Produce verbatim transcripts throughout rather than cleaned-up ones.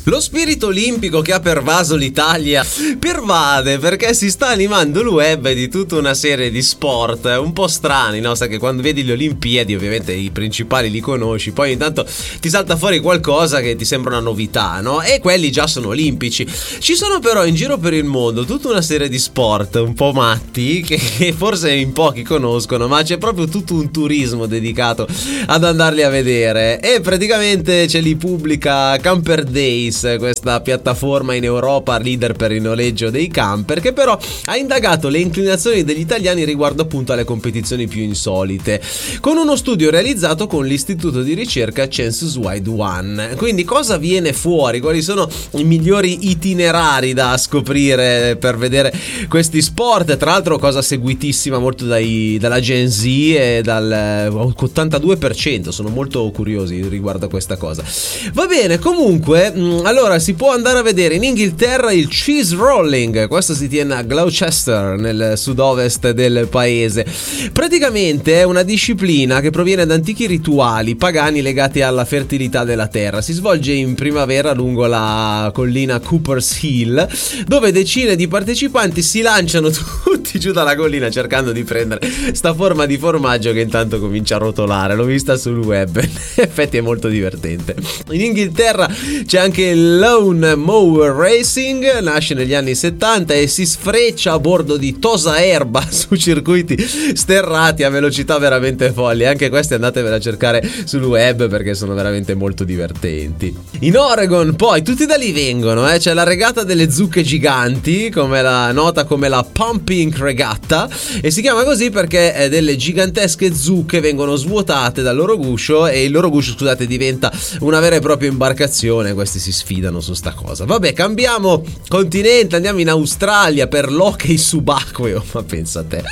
Lo spirito olimpico che ha pervaso l'Italia pervade perché si sta animando il web di tutta una serie di sport un po' strani, no? Sai che quando vedi le Olimpiadi ovviamente i principali li conosci, poi intanto ti salta fuori qualcosa che ti sembra una novità, no? E quelli già sono olimpici. Ci sono però in giro per il mondo tutta una serie di sport un po' matti che forse in pochi conoscono, ma c'è proprio tutto un turismo dedicato ad andarli a vedere, e praticamente ce li pubblica Camper Days, questa piattaforma in Europa leader per il noleggio dei camper, che però ha indagato le inclinazioni degli italiani riguardo appunto alle competizioni più insolite, con uno studio realizzato con l'istituto di ricerca Census Wide One. Quindi cosa viene fuori? Quali sono i migliori itinerari da scoprire per vedere questi sport? Tra l'altro cosa seguitissima molto dai, dalla Gen Z e dal ottantadue per cento, sono molto curiosi riguardo a questa cosa. Va bene, comunque, allora si può andare a vedere in Inghilterra il cheese rolling, questo si tiene a Gloucester nel sud-ovest del paese. Praticamente è una disciplina che proviene da antichi rituali pagani legati alla fertilità della terra. Si svolge in primavera lungo la collina Cooper's Hill, dove decine di partecipanti si lanciano tutti giù dalla collina cercando di prendere sta forma di formaggio che intanto comincia a rotolare. L'ho vista sul web, in effetti è molto divertente. In Inghilterra c'è anche il Lawn Mower Racing, nasce negli anni settanta e si sfreccia a bordo di tosa erba su circuiti sterrati a velocità veramente folli. Anche questi andatevela a cercare sul web perché sono veramente molto divertenti. In Oregon poi tutti da lì vengono, eh? C'è la regata delle zucche giganti, come la nota come la Pumping Regatta, e si chiama così perché eh, delle gigantesche zucche vengono svuotate dal loro guscio e il loro guscio, scusate, diventa una vera e propria imbarcazione. Questi si sfidano su sta cosa. Vabbè, cambiamo continente, andiamo in Australia per l'hockey subacqueo, ma pensa a te.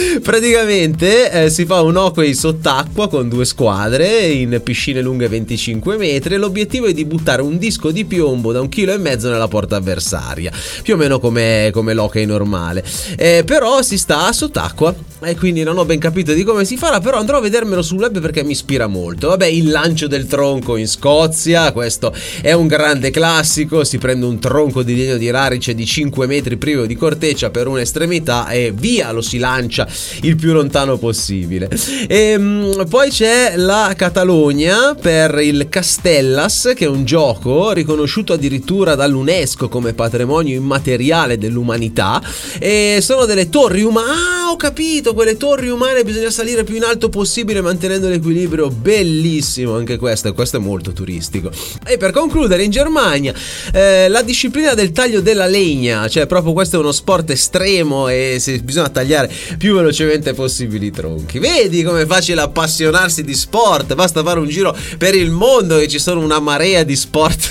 Praticamente eh, si fa un hockey sott'acqua con due squadre in piscine lunghe venticinque metri, e l'obiettivo è di buttare un disco di piombo da un chilo e mezzo nella porta avversaria, più o meno come, come l'hockey normale, eh, però si sta sott'acqua e quindi non ho ben capito di come si farà, però andrò a vedermelo sul web perché mi ispira molto. Vabbè, il lancio del tronco in Scozia, questo è un grande classico, si prende un tronco di legno di rarice di cinque metri privo di corteccia per un'estremità e via, lo si lancia il più lontano possibile. E mh, poi c'è la Catalogna per il Castellas, che è un gioco riconosciuto addirittura dall'UNESCO come patrimonio immateriale dell'umanità, e sono delle torri umane. Ah, ho capito, quelle torri umane, bisogna salire più in alto possibile mantenendo l'equilibrio. Bellissimo anche questo, e questo è molto turistico. E per concludere, in Germania eh, la disciplina del taglio della legna, cioè proprio questo è uno sport estremo e si, bisogna tagliare più velocemente possibile i tronchi. Vedi com'è facile appassionarsi di sport, basta fare un giro per il mondo e ci sono una marea di sport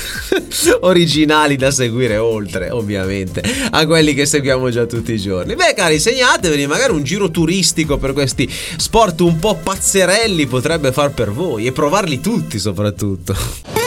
originali da seguire, oltre ovviamente a quelli che seguiamo già tutti i giorni. Beh cari, segnateveli, magari un giro turistico per questi sport un po' pazzerelli potrebbe far per voi, e provarli tutti soprattutto.